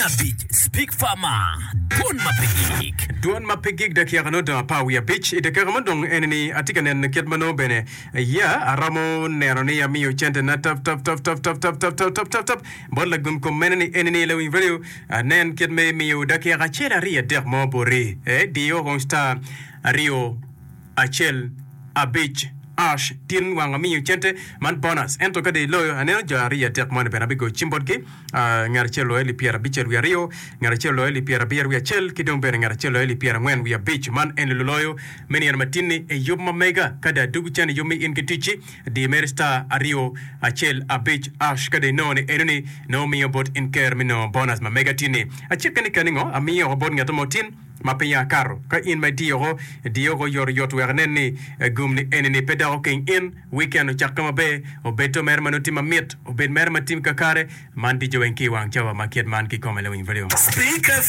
a beach speak farmer Duan mapigig da kia no da pa we a beach ide ka mandong eneni atika nen ket mano bene ya aramo neroni ya mi uchente na top bolla gum ko meneni eneni le video nen ket me mi da kia ga chera ria der mo bore dio honsta rio achel a beach ash tin wanga mi uchente man bonus ento kade lo aneno jari ya tek mon bena bigo chimbodki ngar chelo eli piera bicher wi rio ngar chelo eli piera bier wi chel kidong bena ngar chelo eli piera ngwen wi beach man en loyo meni en matini e yobma mega kada dugu chani yomi in getichi di merista ario achel a beach ash kade no ne enoni no mi obot in care mino bonus ma mega tini a chekani kaningo a mi obot ngato motin mapia karo ka in my diogo yor yot werneni gumni eneni pedao king in weekend chakama be o beto mermano tima mit o ben merma tim kakare man di jowenki wang chawa makiet man ki komele wing video